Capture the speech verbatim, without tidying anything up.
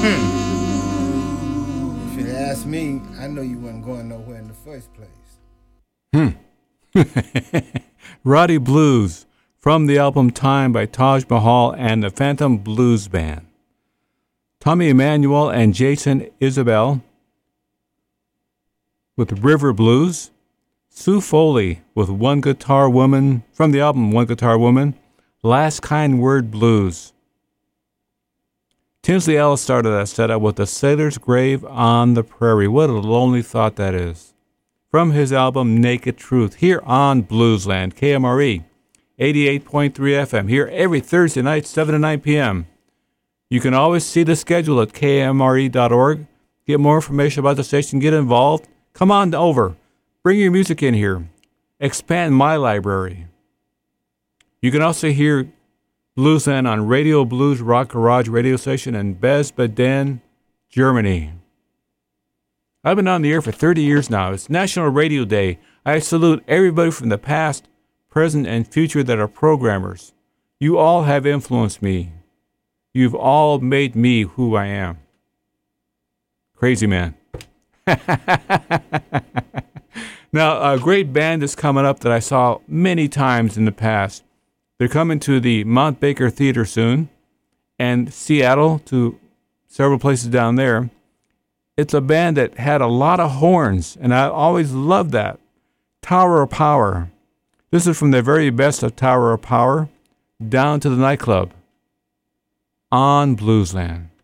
If you ask me, I know you wasn't going nowhere in the first place. Hmm. Roddy Blues from the album Time by Taj Mahal and the Phantom Blues Band. Tommy Emmanuel and Jason Isabel with River Blues. Sue Foley with One Guitar Woman from the album One Guitar Woman. Last Kind Word Blues. Tinsley Ellis started that setup with The Sailor's Grave on the Prairie. What a lonely thought that is. From his album Naked Truth, here on Bluesland, K M R E, eighty-eight point three F M, here every Thursday night, seven to nine p.m. You can always see the schedule at K M R E dot org. Get more information about the station, get involved. Come on over. Bring your music in here. Expand my library. You can also hear Bluesland on Radio Blues Rock Garage radio station in Besbaden, Germany. I've been on the air for thirty years now. It's National Radio Day. I salute everybody from the past, present, and future that are programmers. You all have influenced me. You've all made me who I am. Crazy man. Now, a great band is coming up that I saw many times in the past. They're coming to the Mount Baker Theater soon, and Seattle, to several places down there. It's a band that had a lot of horns, and I always loved that. Tower of Power. This is from the very best of Tower of Power, Down to the Nightclub, on Bluesland.